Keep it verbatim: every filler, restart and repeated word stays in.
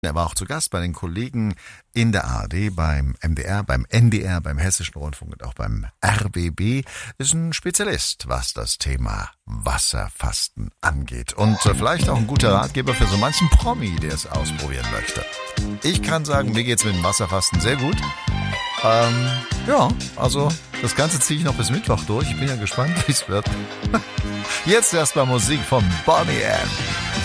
Er war auch zu Gast bei den Kollegen in der A R D, beim M D R, beim N D R, beim Hessischen Rundfunk und auch beim R B B. Ist ein Spezialist, was das Thema Wasserfasten angeht. Und äh, vielleicht auch ein guter Ratgeber für so manchen Promi, der es ausprobieren möchte. Ich kann sagen, mir geht's mit dem Wasserfasten sehr gut. Ähm, ja, also das Ganze ziehe ich noch bis Mittwoch durch. Ich bin ja gespannt, wie es wird. Jetzt erstmal Musik von Boney M.